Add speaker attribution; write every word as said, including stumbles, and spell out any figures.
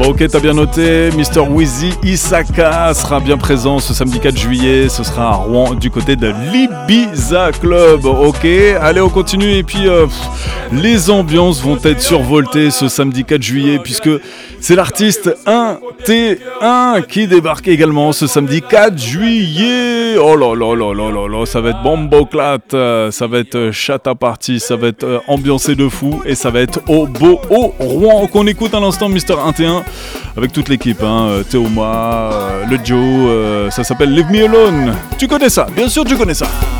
Speaker 1: Ok, t'as bien noté, mister Wheezy Isaka sera bien présent ce samedi quatre juillet, ce sera à Rouen du côté de l'Ibiza Club. Ok, allez on continue et puis euh, les ambiances vont être survoltées ce samedi quatre juillet puisque c'est l'artiste un T un qui débarque également ce samedi quatre juillet. Oh là là là là là là, ça va être bomboclat, ça va être chata party, ça va être ambiancé de fou et ça va être au beau au Rouen qu'on écoute à l'instant mister un T un avec toute l'équipe, hein, Théoma, euh, le Joe, euh, ça s'appelle Leave Me Alone. Tu connais ça, bien sûr tu connais ça.